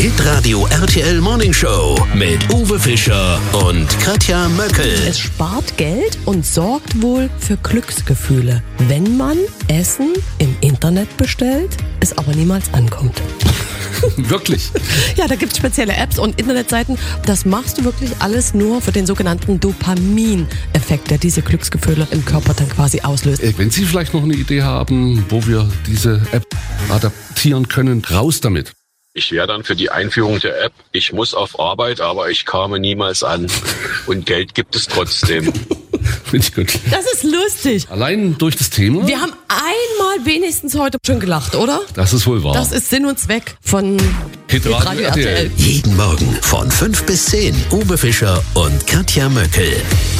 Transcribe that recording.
Hitradio RTL Morning Show mit Uwe Fischer und Katja Möckel. Es spart Geld und sorgt wohl für Glücksgefühle, wenn man Essen im Internet bestellt, es aber niemals ankommt. Wirklich? Ja, da gibt es spezielle Apps und Internetseiten. Das machst du wirklich alles nur für den sogenannten Dopamin-Effekt, der diese Glücksgefühle im Körper dann quasi auslöst. Wenn Sie vielleicht noch eine Idee haben, wo wir diese App adaptieren können, raus damit. Ich wäre dann für die Einführung der App, ich muss auf Arbeit, aber ich komme niemals an. Und Geld gibt es trotzdem. Finde ich gut. Das ist lustig. Allein durch das Thema? Wir haben einmal wenigstens heute schon gelacht, oder? Das ist wohl wahr. Das ist Sinn und Zweck von Hitradio RTL. Jeden Morgen von 5 bis 10. Uwe Fischer und Katja Möckel.